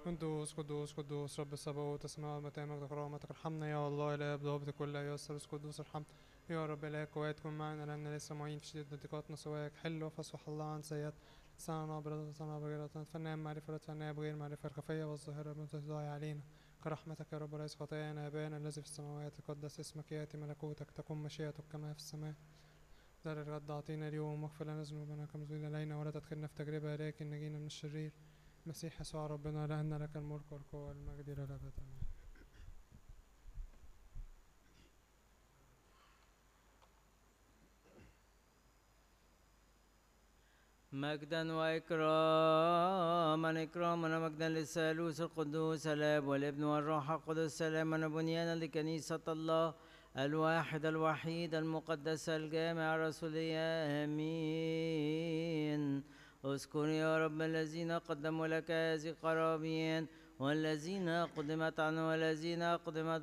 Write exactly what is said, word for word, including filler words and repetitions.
قدوس قدوس قدوس رب الصباوت السماء والمتى مجد كرامتك ارحمنا يا الله إله بضابط كل أيها الثالوث قدوس ارحمنا يا رب إله قوات كن معنا لأننا لسه معين في شدة ضيقاتنا سواك حل وفصح الله عن سيئات لسانا نابرة لسانا بغيرة فنان معرفة فنان بغير معرفة الخفية والظاهرة من تضايع علينا كرحمتك يا رب ليس خطايانا أبانا الذي في السماوات تقدس اسمك يأتي ملكوتك تكن مشيئتك كما في السماء ذر الغد أعطينا اليوم واغفر لنا ذنوبنا كما تغفر علينا ولا تدخلنا في تجربة لكن نجينا من الشرير مسيح يسوع ربنا لأن لك الملك والقوة والمجد إلى الأبد آمين. مجدا وإكراما إكراما ومجدا للثالوث القدوس الآب والابن والروح القدس سلاما وبنيانا لكنيسة الله الواحد الوحيد المقدس الجامع الرسولية آمين. اذكر يا رب الذين قدموا لك هذه القرابين والذين قدمت عنه والذين قدمت